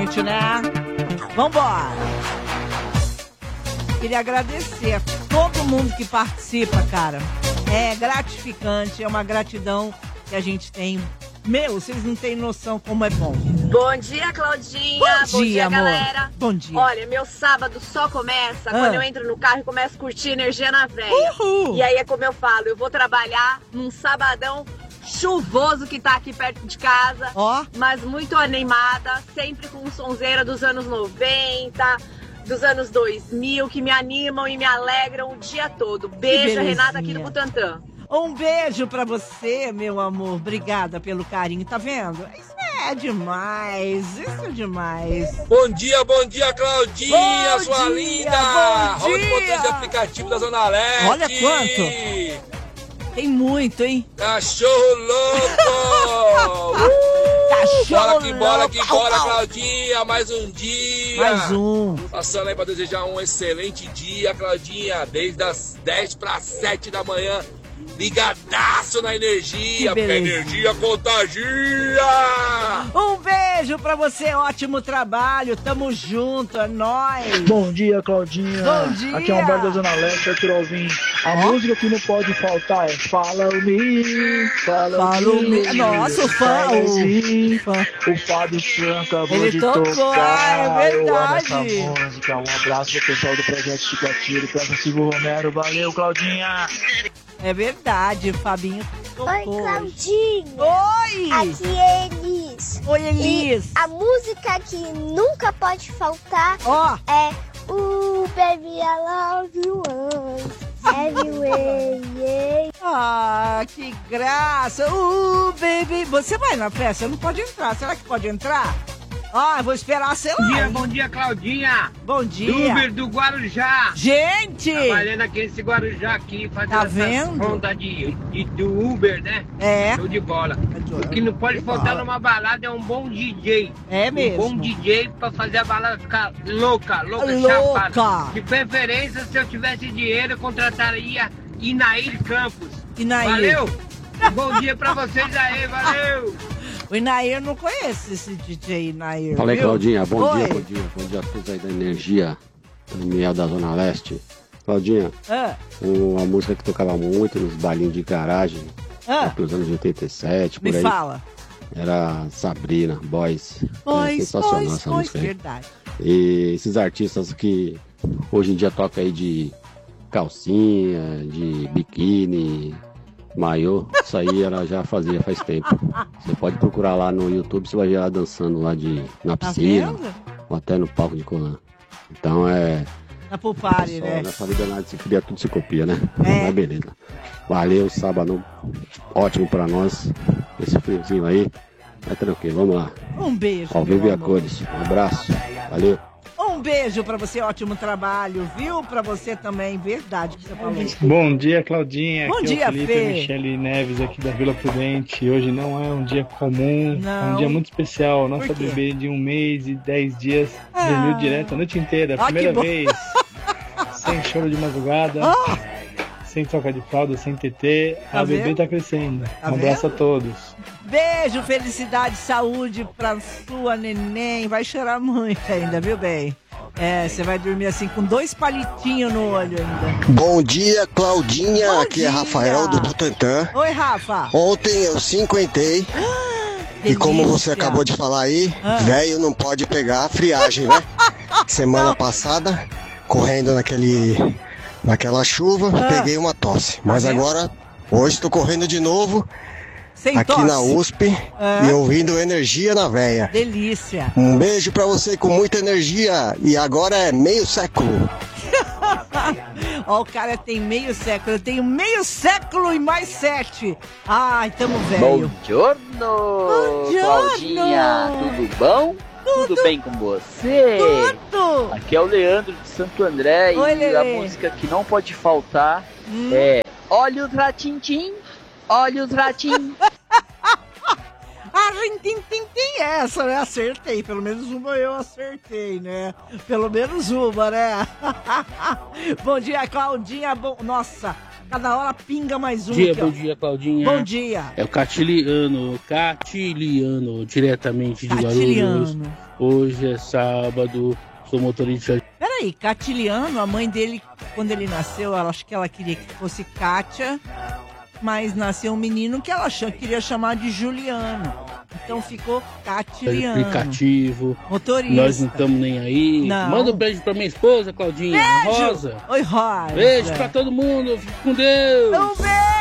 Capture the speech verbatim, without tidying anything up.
gente, né? Vambora! Queria agradecer a todo mundo que participa, cara. É gratificante, é uma gratidão que a gente tem. Meu, vocês não têm noção como é bom. Bom dia, Claudinha. Bom dia, Bom dia, amor. galera. Bom dia. Olha, meu sábado só começa Ah. quando eu entro no carro e começo a curtir energia na veia. Uhul. E aí é como eu falo, eu vou trabalhar num sabadão chuvoso que tá aqui perto de casa. Ó. Mas muito animada, sempre com sonzeira dos anos noventa, dos anos dois mil, que me animam e me alegram o dia todo. Beijo, belezinha. Renata, aqui do Butantã. Um beijo pra você, meu amor. Obrigada pelo carinho, tá vendo? Isso é demais, isso é demais. Bom dia, bom dia, Claudinha, Bom sua dia, linda! bom Olha o dia. botão de aplicativo da Zona Leste. Olha quanto. Tem muito, hein? Cachorro louco! uh! Cachorro Bora que bora, louco. que bora, Au, au. Claudinha, mais um dia. Mais um. Passando aí pra desejar um excelente dia, Claudinha, desde as dez para sete da manhã. Ligadaço na energia, Que porque a beleza. energia contagia! Um beijo pra você, ótimo trabalho. Tamo junto, é nóis. Bom dia, Claudinha. Bom dia. Aqui é o Humberto da Zona Leste, Arthur Alvim. A música que não pode faltar é Follow Me, Follow, Follow Me. Me. Nossa, o fã, Follow o- Me. fã. O Fábio Fran acabou Ele de tocou, tocar. é Eu amo essa verdade. música. Um abraço pro pessoal do Projeto Chicotilho, Francisco Romero. Valeu, Claudinha. É verdade, Fabinho tocou. Oi, Claudinha. Oi! Aqui é Elis. Oi, Elis. E a música que nunca pode faltar Ó, é o Baby I Love You Everywhere. Yeah. ah, que graça. Uh, baby, você vai na festa? Não pode entrar. Será que pode entrar? Ah, eu vou esperar, sei lá. Bom dia, bom dia, Claudinha. Bom Do dia. Uber do Guarujá. Gente! Trabalhando aqui nesse Guarujá aqui, fazendo Tá essas vendo? rondas de, de, do Uber, né? É. Show de bola. de- O que não pode de faltar bola. numa balada é um bom D J. É mesmo. Um bom D J pra fazer a balada ficar louca, louca, Louca. chapada. De preferência, se eu tivesse dinheiro, eu contrataria Inair Campos. Inair. Valeu? Bom dia pra vocês aí, valeu! O Inair, eu não conheço esse D J Inair. Fala aí, viu? Claudinha. Bom Oi. dia, bom dia. Bom dia a todos aí da Energia, Miel da Zona Leste. Claudinha, Ah, uma música que tocava muito nos bailinhos de garagem, ah, nos anos de oitenta e sete, por me aí. fala. Era Sabrina, Boys. É Pois, sensacional pois, essa pois, música aí. verdade. E esses artistas que hoje em dia tocam aí de calcinha, de biquíni, maiô, isso aí ela já fazia faz tempo. Você pode procurar lá no YouTube, você vai ver ela dançando lá de, na Tá piscina, vendo? ou até no palco de Colan. Então é. Na Pulpare, Pessoal, né? nessa vida nada se cria, tudo se copia, né? É. Mas beleza. Valeu, sábado ótimo pra nós. Esse friozinho aí. É tranquilo, vamos lá. Um beijo, Ao meu vivo e a amor. cores. Um abraço. Valeu. Um beijo pra você, ótimo trabalho, viu? Pra você também, verdade que você falou. Bom dia, Claudinha. Bom aqui dia, é o Felipe Fê. Michele Neves aqui da Vila Prudente. Hoje não é um dia comum, é Não. um dia muito especial. Nossa Por quê? bebê de um mês e dez dias Ah. dormiu direto a noite inteira. Ah, Primeira que bom. vez. Sem choro de madrugada, Ah, sem troca de fralda, sem T T. Tá a bebê vendo? tá crescendo. Tá um abraço vendo? a todos. beijo, felicidade, saúde pra sua neném. Vai chorar muito ainda, viu, bem? É, você vai dormir assim com dois palitinhos no olho ainda. Bom dia, Claudinha. Bom Aqui dia. é Rafael do Butantã. Oi, Rafa. Ontem eu cinquentei e como você Delícia. acabou de falar aí, Ah. velho não pode pegar a friagem, né? Semana passada, correndo naquele, naquela chuva, Ah. peguei uma tosse. Mas vendo? agora, hoje tô correndo de novo Sem aqui tosse. na U S P Ah. e ouvindo energia na veia. Delícia. Um beijo pra você com muita energia e agora é meio século. Ó, o cara tem meio século, eu tenho meio século e mais sete. Ai, tamo velho. Buongiorno, Buongiorno. Claudinha, tudo bom? Tudo, bem com você? Tudo. Aqui é o Leandro de Santo André Oi, e a Lelê. música que não pode faltar Hum. é Olha os ratintim, olha os ratim. Ah, rim, tim, tim, essa, né? Acertei. Pelo menos uma eu acertei, né? Pelo menos uma, né? Bom dia, Claudinha. Bom... Nossa, Cada hora pinga mais um. Dia, aqui, bom ó. dia, Claudinha. Bom dia. É o Catiliano, Catiliano, diretamente de Guarulhos. Catiliano. Hoje é sábado, sou motorista. Peraí, Catiliano, a mãe dele, quando ele nasceu, ela acho que ela queria que fosse Kátia, mas nasceu um menino que ela achou que queria chamar de Juliano. Então ficou Catiliano. Aplicativo. Motorista. Nós não estamos nem aí. Não. Manda um beijo pra minha esposa, Claudinha. Beijo. Rosa. Oi, Rosa. Beijo pra todo mundo. Fique com Deus. Um beijo.